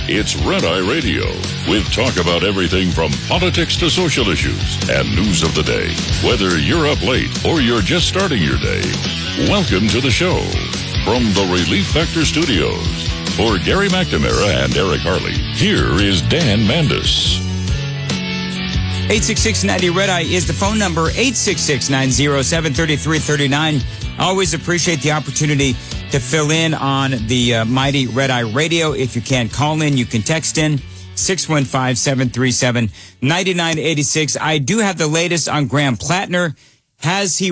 It's Red Eye Radio, with talk about everything from politics to social issues and news of the day. Whether you're up late or you're just starting your day, welcome to the show. From the Relief Factor Studios, for Gary McNamara and Eric Harley, here is Dan Mandis. 866-90 Red Eye is the phone number, 866-907-3339. I always appreciate the opportunity to fill in on the mighty Red Eye Radio. If you can't call in, you can text in 615-737-9986. I do have the latest on Graham Plattner. Has he